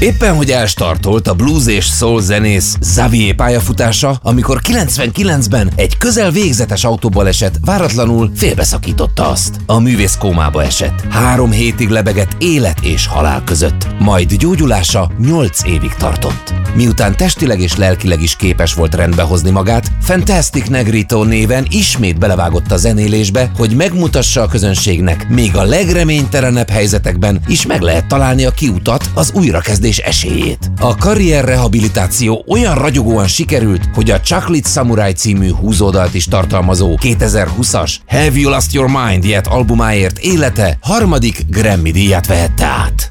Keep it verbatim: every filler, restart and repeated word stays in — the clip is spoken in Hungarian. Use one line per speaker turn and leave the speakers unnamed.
Éppen hogy elstartolt a blues és soul zenész Xavier pályafutása, amikor kilencvenkilencben egy közel végzetes autóbaleset váratlanul félbeszakította azt. A művész kómába esett. Három hétig lebegett élet és halál között, majd gyógyulása nyolc évig tartott. Miután testileg és lelkileg is képes volt rendbehozni magát, Fantastic Negrito néven ismét belevágott a zenélésbe, hogy megmutassa a közönségnek, még a legreménytelenebb helyzetekben is meg lehet találni a kiutat, az újrakezdés esélyét. A karrierrehabilitáció olyan ragyogóan sikerült, hogy a Chocolate Samurai című húzódalt is tartalmazó kétezer-húszas Have You Lost Your Mind Yet albumáért élete harmadik Grammy díjat vehette át.